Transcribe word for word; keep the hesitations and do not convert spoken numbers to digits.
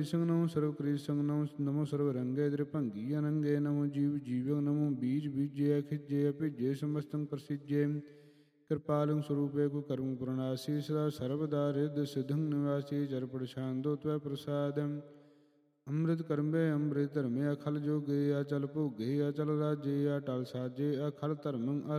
ਸੰਗ ਨਮੋ ਸਰਵ ਕ੍ਰੀ ਸੰਗ ਨਮੋ ਨਮੋ ਸਰਵ ਰੰਗੇ ਦ੍ਰਿਭੰਗੀ ਅਨੰਗੇ ਨਮੋ ਜੀਵ ਜੀਵ ਨਮੋ ਬੀਜ ਬੀਜੇ ਖਿਜੇ ਭੇਜੇ ਸਮਸਤੰ ਪ੍ਰਸਿਜੇ ਕਿਰਪਾਲੰ ਸਰੂਪੇ ਕੋ ਕਰਮ ਪੁਰਨਾਸੀ ਸਦਾ ਸਰਬਦਾ ਰਿਦ ਸਿਧੰ ਨਿਵਾਸੀ ਜਰ ਪ੍ਰਸ਼ਾਦੋ ਤਵੈ ਪ੍ਰਸਾਦੰ ਅੰਮ੍ਰਿਤ ਕਰਮੇ ਅੰਮ੍ਰਿਤ ਧਰਮੇ ਅਖਲ ਜੋਗੇ ਅਚਲ ਭੋਗੇ ਅਚਲ ਰਾਜੇ ਅਟਲ ਸਾਜੇ ਅਖਲ ਧਰਮੰ